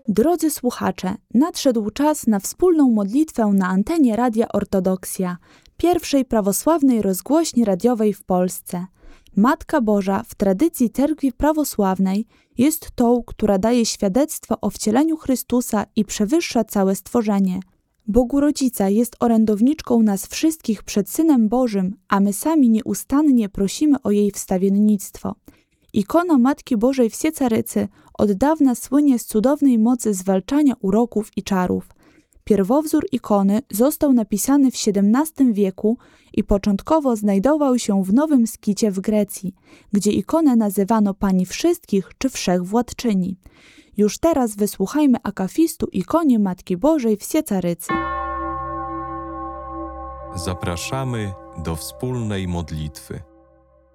Drodzy słuchacze, nadszedł czas na wspólną modlitwę na antenie Radia Ortodoksja, pierwszej prawosławnej rozgłośni radiowej w Polsce. Matka Boża w tradycji cerkwi prawosławnej jest tą, która daje świadectwo o wcieleniu Chrystusa i przewyższa całe stworzenie. Bogu Rodzica jest orędowniczką nas wszystkich przed Synem Bożym, a my sami nieustannie prosimy o jej wstawiennictwo. Ikona Matki Bożej w Siecarycy od dawna słynie z cudownej mocy zwalczania uroków i czarów. Pierwowzór ikony został napisany w XVII wieku i początkowo znajdował się w Nowym Skicie w Grecji, gdzie ikonę nazywano Pani Wszystkich czy Wszechwładczyni. Już teraz wysłuchajmy akafistu ikonie Matki Bożej w Siecarycy. Zapraszamy do wspólnej modlitwy.